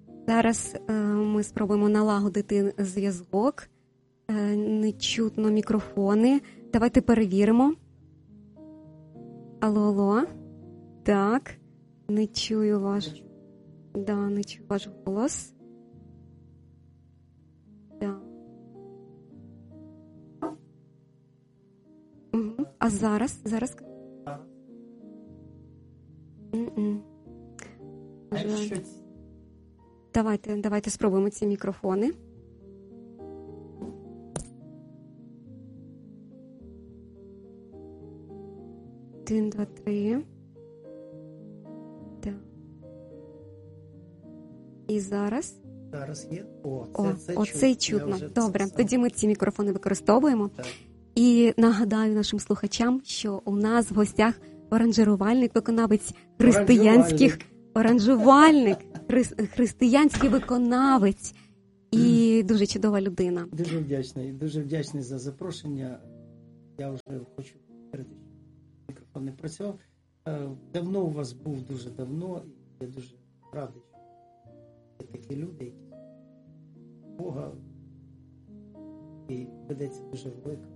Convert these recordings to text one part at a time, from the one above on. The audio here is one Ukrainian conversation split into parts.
Зараз ми спробуємо налагодити зв'язок. Не чутно мікрофони. Давайте перевіримо. Алло. Так. Не чую ваш голос. Да. Угу. А зараз? Давайте спробуємо ці мікрофони. Один, два, три. Так. І зараз? Зараз є. Оце чутно. Добре, тоді ми ці мікрофони використовуємо. Так. І нагадаю нашим слухачам, що у нас в гостях аранжувальник, виконавець християнських... християнський виконавець і дуже чудова людина. Дуже вдячний за запрошення. Я вже хочу перед мікрофон не працював. Давно у вас був, дуже давно, і я дуже радий, що є такі люди, які Бога, і ведеться дуже велика.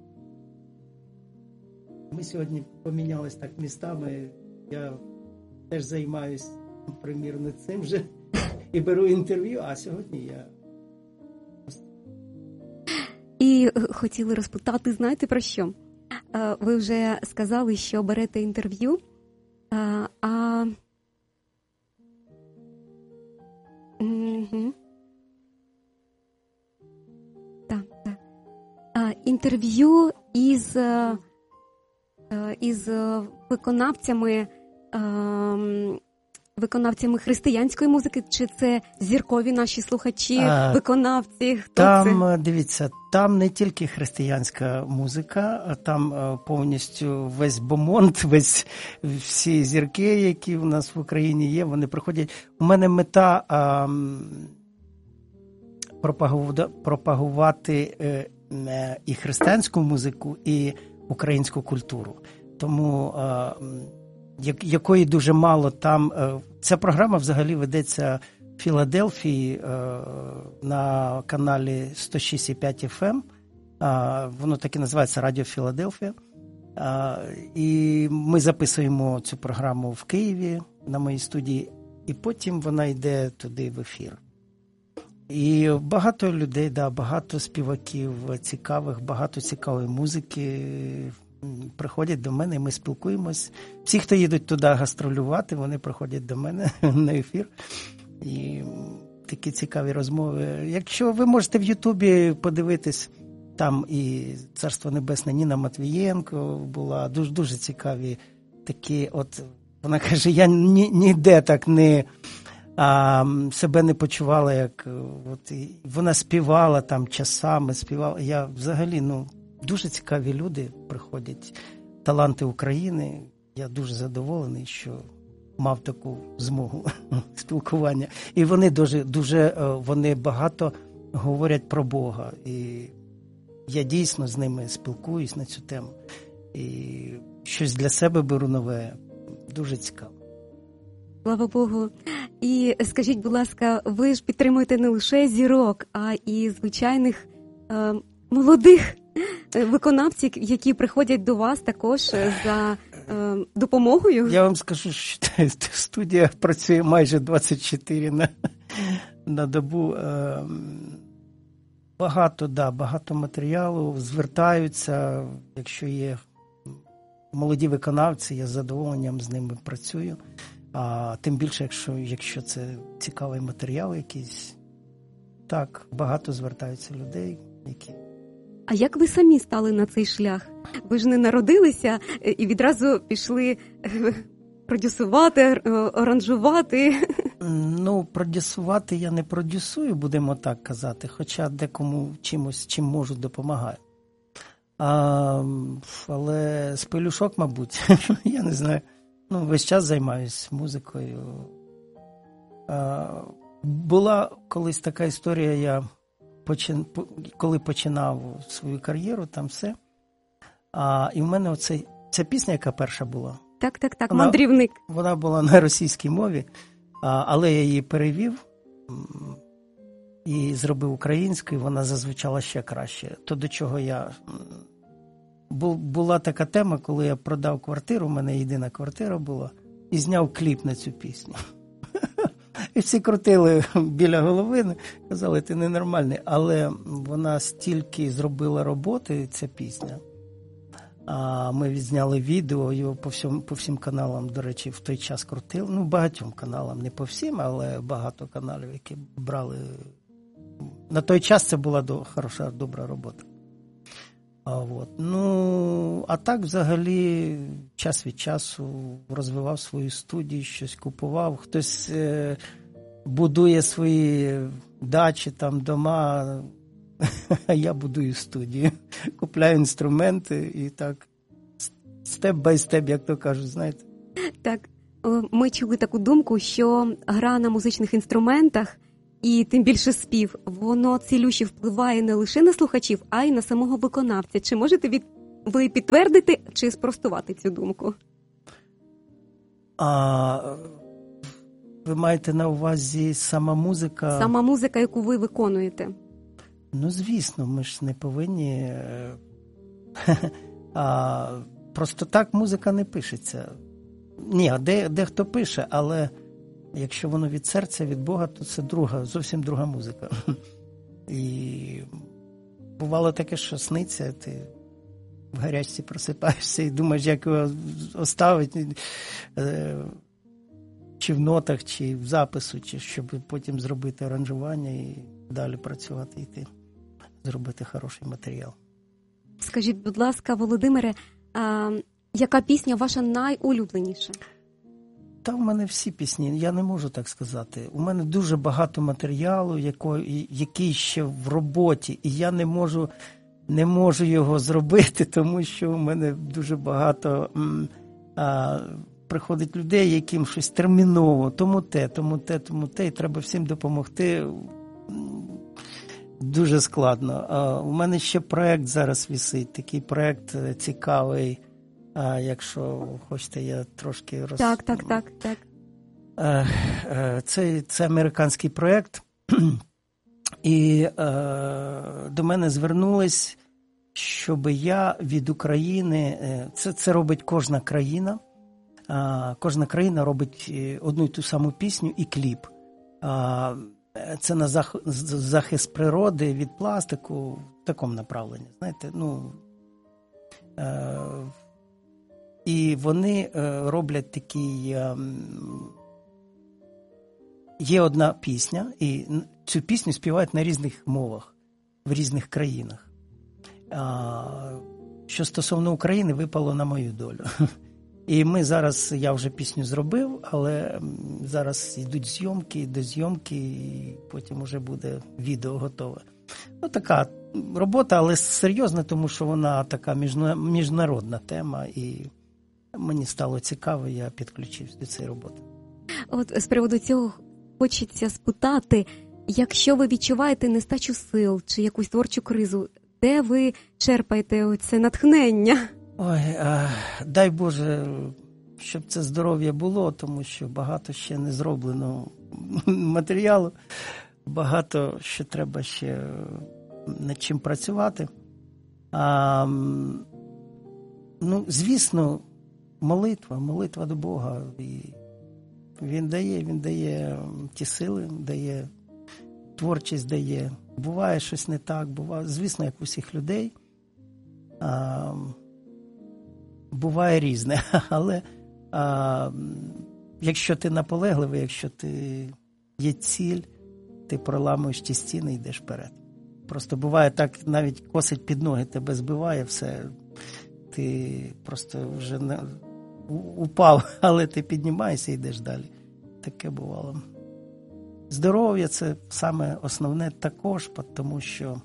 Ми сьогодні помінялись так містами. Я теж займаюся примірно цим же і беру інтерв'ю, а сьогодні я... І хотіли розпитати, знаєте про що? Ви вже сказали, що берете інтерв'ю, інтерв'ю із виконавцями християнської музики, чи це зіркові наші слухачі, виконавці? Хто там, це? Дивіться, там не тільки християнська музика, а там повністю весь бомонд, всі зірки, які в нас в Україні є, вони приходять. У мене мета пропагувати і християнську музику, і українську культуру. Тому якої дуже мало там. Ця програма взагалі ведеться в Філадельфії на каналі 106,5 FM. Воно так і називається Радіо Філадельфія. І ми записуємо цю програму в Києві на моїй студії, і потім вона йде туди в ефір. І багато людей, багато співаків цікавих, багато цікавої музики приходять до мене, і ми спілкуємось. Всі, хто їдуть туди гастролювати, вони приходять до мене на ефір. І такі цікаві розмови. Якщо ви можете в Ютубі подивитись, там і Царство Небесне Ніна Матвієнко була, дуже цікаві такі, вона каже, я ніде так не себе не почувала, як вона співала там часами, Я взагалі, дуже цікаві люди приходять, таланти України. Я дуже задоволений, що мав таку змогу спілкування. І вони вони багато говорять про Бога. І я дійсно з ними спілкуюсь на цю тему. І щось для себе беру нове. Дуже цікаво. Слава Богу. І скажіть, будь ласка, ви ж підтримуєте не лише зірок, а і звичайних молодих виконавців, які приходять до вас також за допомогою? Я вам скажу, що студія працює майже 24 на добу. Багато матеріалу, звертаються, якщо є молоді виконавці, я з задоволенням з ними працюю. А тим більше, якщо це цікавий матеріал якийсь, так, багато звертаються людей, які... А як ви самі стали на цей шлях? Ви ж не народилися і відразу пішли продюсувати, аранжувати? Продюсувати я не продюсую, будемо так казати, хоча декому чим можу, допомагаю. Але з пелюшок, мабуть, я не знаю. Весь час займаюся музикою. Була колись така історія, я коли починав свою кар'єру, там все. І в мене ця пісня, яка перша була. Так, «Мандрівник». Вона була на російській мові, але я її перевів і зробив українською, вона зазвучала ще краще. То, до чого я... Була така тема, коли я продав квартиру, у мене єдина квартира була, і зняв кліп на цю пісню. І всі крутили біля голови, казали, ти ненормальний. Але вона стільки зробила роботи, ця пісня. А ми відзняли відео, його по всім каналам, до речі, в той час крутили. Ну, багатьом каналам, не по всім, але багато каналів, які брали. На той час це була хороша, добра робота. А так взагалі час від часу розвивав свою студію, щось купував. Хтось будує свої дачі, там, дома, а я будую студію. Купляю інструменти і так степ-бай-степ, як то кажуть, знаєте. Так, ми чули таку думку, що гра на музичних інструментах і тим більше спів, воно цілюще впливає не лише на слухачів, а й на самого виконавця. Чи можете ви підтвердити чи спростувати цю думку? Ви маєте на увазі сама музика? Сама музика, яку ви виконуєте. Ну, звісно, ми ж не повинні... Просто так музика не пишеться. Ні, дехто пише, але... Якщо воно від серця, від Бога, то це зовсім друга музика. І бувало таке, що сниться, ти в гарячці просипаєшся і думаєш, як його оставити, чи в нотах, чи в запису, чи щоб потім зробити аранжування і далі працювати, йти, зробити хороший матеріал. Скажіть, будь ласка, Володимире, яка пісня ваша найулюбленіша? Та в мене всі пісні, я не можу так сказати. У мене дуже багато матеріалу, який ще в роботі, і я не можу його зробити, тому що у мене дуже багато приходить людей, яким щось терміново, тому те, і треба всім допомогти. Дуже складно. У мене ще проєкт зараз висить, такий проєкт цікавий. Якщо хочете, я трошки Так. Це американський проєкт, і до мене звернулись, щоб я від України, це робить кожна країна, робить одну і ту саму пісню і кліп. Це на захист природи від пластику, в такому направленні, знаєте, і вони роблять такий... Є одна пісня, і цю пісню співають на різних мовах, в різних країнах. Що стосовно України, випало на мою долю. І я вже пісню зробив, але зараз йдуть зйомки, до зйомки, і потім вже буде відео готове. Така робота, але серйозна, тому що вона така міжнародна тема, і мені стало цікаво, я підключився до цієї роботи. От з приводу цього хочеться спитати, якщо ви відчуваєте нестачу сил чи якусь творчу кризу, де ви черпаєте оце натхнення? Ой, дай Боже, щоб це здоров'я було, тому що багато ще не зроблено матеріалу, багато що треба ще над чим працювати. Звісно, молитва до Бога. І Він дає ті сили, дає творчість, дає. Буває щось не так, буває, звісно, як у всіх людей. Буває різне, але якщо ти наполегливий, якщо є ціль, ти проламуєш ті стіни і йдеш вперед. Просто буває так, навіть косить під ноги, тебе збиває, все, ти просто вже упав, але ти піднімаєшся і йдеш далі. Таке бувало. Здоров'я – це саме основне також, тому що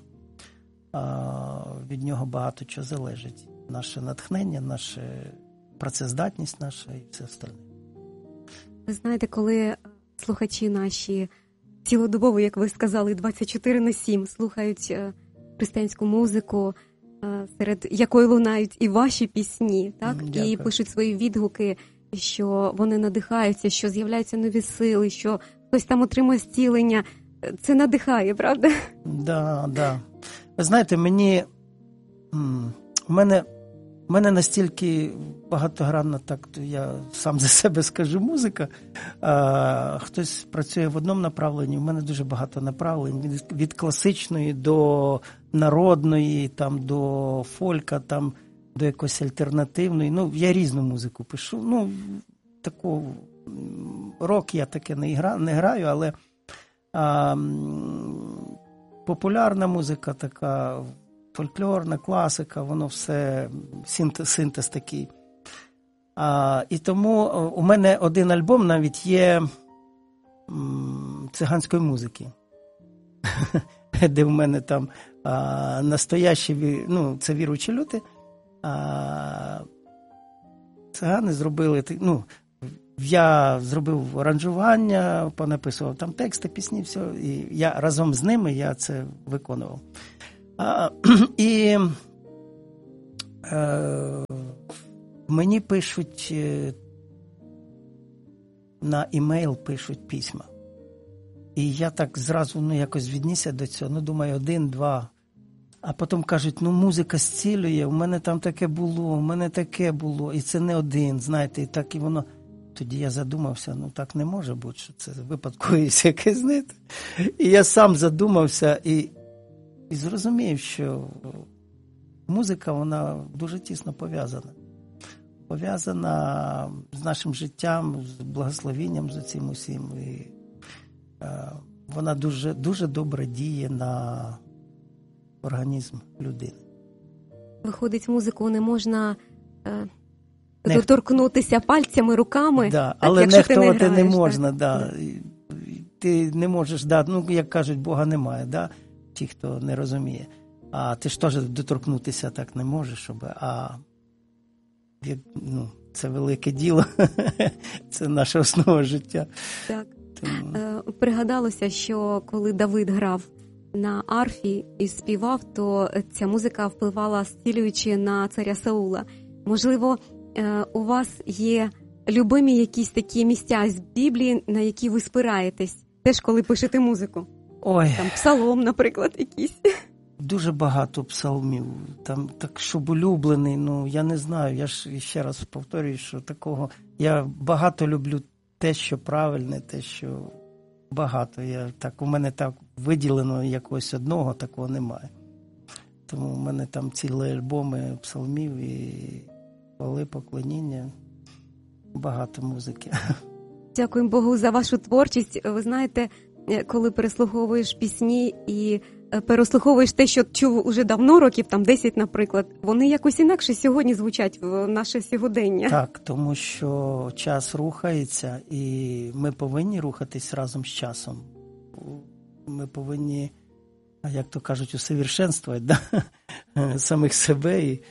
від нього багато чого залежить. Наше натхнення, наша працездатність наша і все остальне. Ви знаєте, коли слухачі наші цілодобово, як ви сказали, 24/7 слухають християнську музику, серед якої лунають і ваші пісні, так? Дякую. І пишуть свої відгуки, що вони надихаються, що з'являються нові сили, що хтось там отримує зцілення. Це надихає, правда? Да, да. Ви знаєте, в мене настільки багатогранна, так то я сам за себе скажу, музика. Хтось працює в одному направленні, в мене дуже багато направлень. Від класичної до народної, там, до фолька, там, до якоїсь альтернативної. Ну, я різну музику пишу. Ну, таку рок я таке не граю, але популярна музика така, фольклорна, класика, воно все, синтез такий. І тому у мене один альбом навіть є циганської музики, де в мене там настоящі, ну, це віруючі люди, цигани зробили, ну, я зробив аранжування, понаписував там тексти, пісні, все, і я разом з ними я це виконував. І мені пишуть, на імейл пишуть письма. І я так зразу, ну, якось віднісся до цього, ну, думаю, 1-2. А потім кажуть, ну, музика зцілює, у мене там таке було, у мене таке було, і це не один, знаєте, і так і воно. Тоді я задумався, ну, так не може бути, що це випадковість якесь, знаєте. І я сам задумався і зрозумів, що музика, вона дуже тісно пов'язана. Пов'язана з нашим життям, з благословенням, з цим усім. І вона дуже, дуже добре діє на організм людини. Виходить, музику не можна доторкнутися пальцями, руками, да, але нехтувати не граєш, можна. Да. Ти не можеш, да, ну, як кажуть, Бога немає, да, ті, хто не розуміє. А ти ж теж доторкнутися так не можеш, щоб, ну, це велике діло, це наша основа життя. Так. Пригадалося, що коли Давид грав на арфі і співав, то ця музика впливала зцілюючи на царя Саула. Можливо, у вас є любимі якісь такі місця з Біблії, на які ви спираєтесь, теж коли пишете музику? Ой. Там псалом, наприклад, якийсь. Дуже багато псалмів. Там так, щоб улюблений, ну, я не знаю. Я ж ще раз повторюю, що такого... Я багато люблю те, що правильне, те, що багато. У мене так виділено якогось одного, такого немає. Тому в мене там цілі альбоми псалмів і хвали, поклоніння. Багато музики. Дякуємо Богу за вашу творчість. Ви знаєте, коли переслуховуєш пісні і переслуховуєш те, що чув уже давно, років там 10, наприклад, вони якось інакше сьогодні звучать в наше сьогодення. Так, тому що час рухається, і ми повинні рухатись разом з часом. Ми повинні, як то кажуть, усовершенствувати, да? Самих себе. І,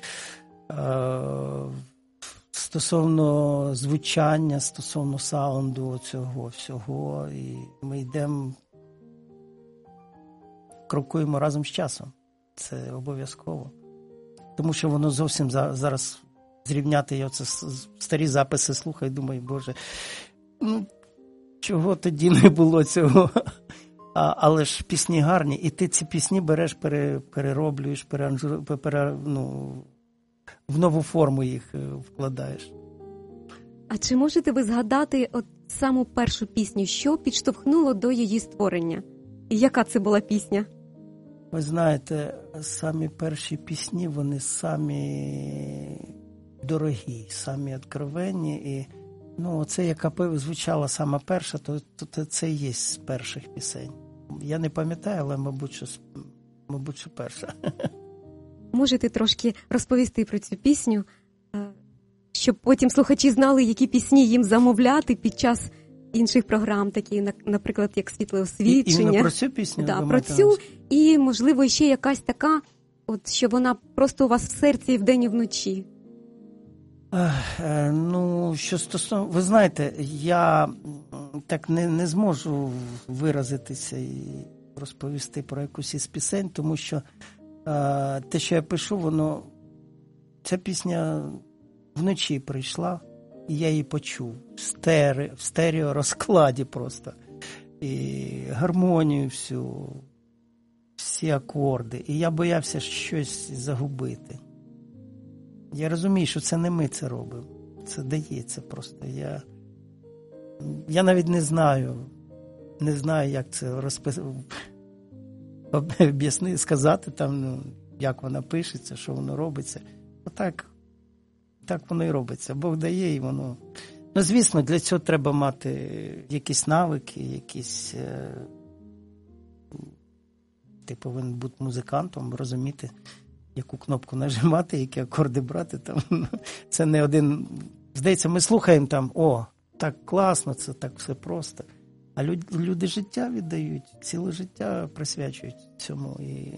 стосовно звучання, стосовно саунду цього всього, і ми йдемо, крокуємо разом з часом. Це обов'язково. Тому що воно зовсім зараз зрівняти, я оце старі записи слухаю, думаю, Боже, ну, чого тоді не було цього? Але ж пісні гарні, і ти ці пісні береш, перероблюєш, в нову форму їх вкладаєш. А чи можете ви згадати от саму першу пісню, що підштовхнуло до її створення? І яка це була пісня? Ви знаєте, самі перші пісні, вони самі дорогі, самі відкровенні. І, ну, це, яка звучала сама перша, то це і є з перших пісень. Я не пам'ятаю, але, мабуть, що перша. Можете трошки розповісти про цю пісню, щоб потім слухачі знали, які пісні їм замовляти під час інших програм, такі, наприклад, як «Світле освічення». Іменно про цю пісню? Да, про цю, і, можливо, ще якась така, от, що вона просто у вас в серці і вдень, і вночі. Ну, що стосовно... Ви знаєте, я так не зможу виразитися і розповісти про якусь із пісень, тому що те, що я пишу, ця пісня вночі прийшла, і я її почув в стерео розкладі просто. і гармонію всі акорди. І я боявся щось загубити. Я розумію, що це не ми це робимо. Це дається просто. Я навіть не знаю, як це сказати там, як вона пишеться, що воно робиться. Отак воно і робиться. Бог дає, і воно... Ну, звісно, для цього треба мати якісь навики, якісь... Ти повинен бути музикантом, розуміти, яку кнопку нажимати, які акорди брати. Там. Це не один... Здається, ми слухаємо там, так класно, це так все просто. А люди життя віддають, ціле життя присвячують цьому. І...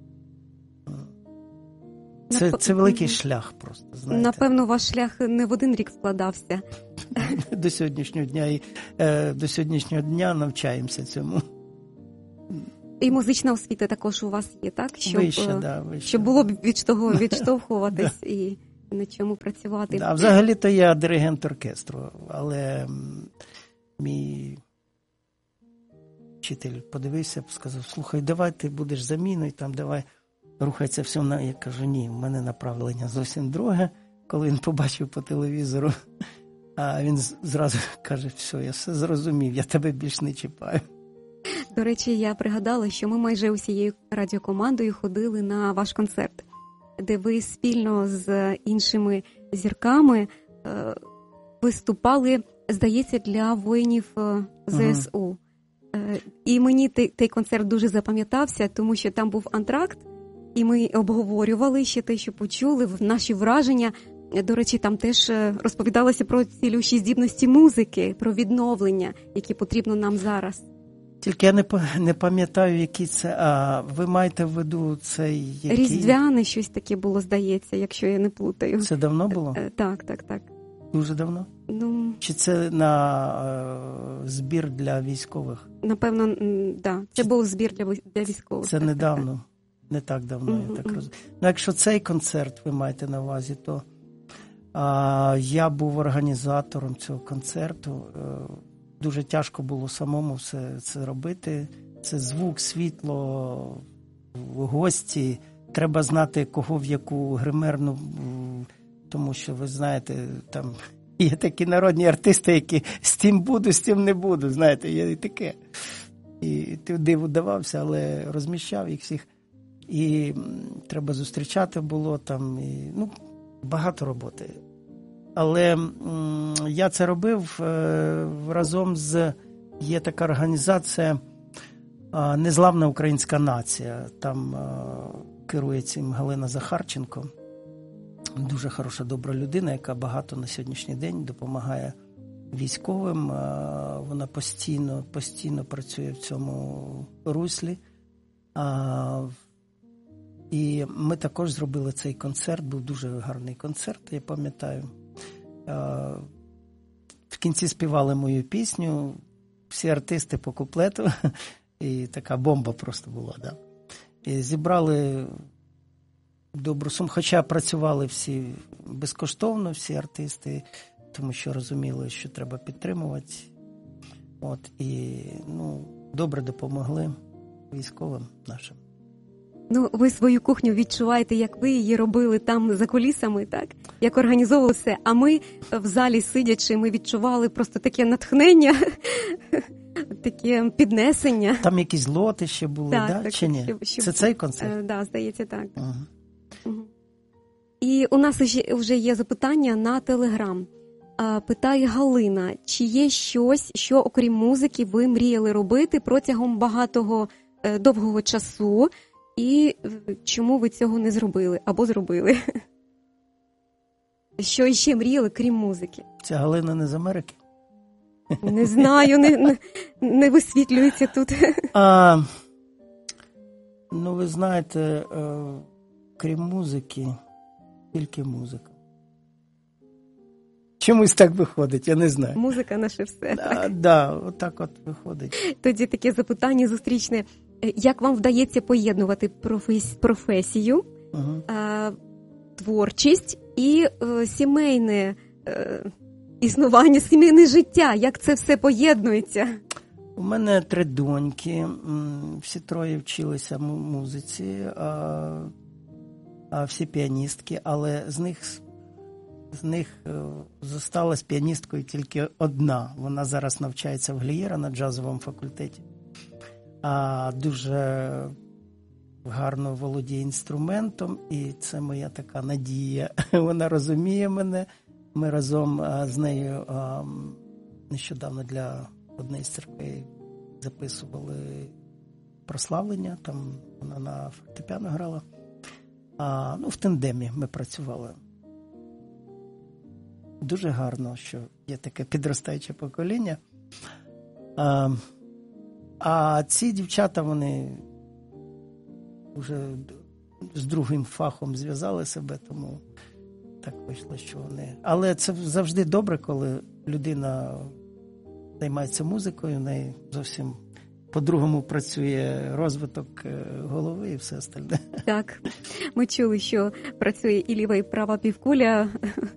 Це великий шлях просто, знаєте. Напевно, ваш шлях не в один рік складався. До сьогоднішнього дня. І до сьогоднішнього дня навчаємося цьому. І музична освіта також у вас є, так? Вище. Щоб було б від чого відштовхуватись і на чому працювати. Да, взагалі-то я диригент оркестру, але мій вчитель подивився, сказав, слухай, давай ти будеш заміною, там давай рухається все. Я кажу, ні, в мене направлення зовсім друге. Коли він побачив по телевізору, а він зразу каже, все, я все зрозумів, я тебе більш не чіпаю. До речі, я пригадала, що ми майже усією радіокомандою ходили на ваш концерт, де ви спільно з іншими зірками виступали, здається, для воїнів ЗСУ. І мені той концерт дуже запам'ятався, тому що там був антракт, і ми обговорювали ще те, що почули, наші враження. До речі, там теж розповідалося про цілющі здібності музики, про відновлення, які потрібно нам зараз. Тільки я не пам'ятаю, які це, а ви маєте в виду цей... Який... Різдвяне щось таке було, здається, якщо я не плутаю. Це давно було? Так. Дуже давно? Ну... Чи це на збір для військових? Напевно, да. Це був збір для військових. Це недавно, не так давно, я так розумію. Ну, якщо цей концерт ви маєте на увазі, то я був організатором цього концерту. Дуже тяжко було самому все це робити. Це звук, світло, гості. Треба знати, кого в яку гримерну, тому що, ви знаєте, там є такі народні артисти, які з тим буду, з тим не буду, знаєте, є і таке. І ти диву давався, але розміщав їх всіх. І треба зустрічати було там, і, багато роботи. Але я це робив разом є така організація «Незламна українська нація». Там керує цим Галина Захарченко. Дуже хороша, добра людина, яка багато на сьогоднішній день допомагає військовим. Вона постійно працює в цьому руслі. І ми також зробили цей концерт. Був дуже гарний концерт, я пам'ятаю. В кінці співали мою пісню, всі артисти по куплету, і така бомба просто була. Да? І зібрали добру суму, хоча працювали всі безкоштовно, всі артисти, тому що розуміли, що треба підтримувати. І добре допомогли військовим нашим. Ви свою кухню відчуваєте, як ви її робили там за кулісами, так? Як організовували все. А ми в залі сидячи, ми відчували просто таке натхнення, таке піднесення. Там якісь лоти ще були, так, чи ні? Це цей концерт? Так, здається, так. І у нас вже є запитання на Телеграм. Питає Галина, чи є щось, що окрім музики ви мріяли робити протягом довгого часу, і чому ви цього не зробили або зробили? Що іще мріяли, крім музики? Ця Галина не з Америки? Не знаю, не висвітлюється тут. Ви знаєте, крім музики, тільки музика. Чомусь так виходить, я не знаю. Музика наше все. Так, отак от виходить. Тоді таке запитання зустрічне. Як вам вдається поєднувати професію, творчість і сімейне існування, сімейне життя? Як це все поєднується? У мене 3 доньки, всі троє вчилися музиці, а всі піаністки, але з них зосталась піаністкою тільки одна. Вона зараз навчається в Глієра на джазовому факультеті. Дуже гарно володіє інструментом, і це моя така надія. Вона розуміє мене. Ми разом з нею нещодавно для однієї з церквей записували прославлення, там вона на фортепіано грала. В тандемі ми працювали. Дуже гарно, що є таке підростаюче покоління. А ці дівчата, вони вже з другим фахом зв'язали себе, тому так вийшло, що вони... Але це завжди добре, коли людина займається музикою, в неї зовсім по-другому працює розвиток голови і все остальне. Так, ми чули, що працює і ліва, і права півкуля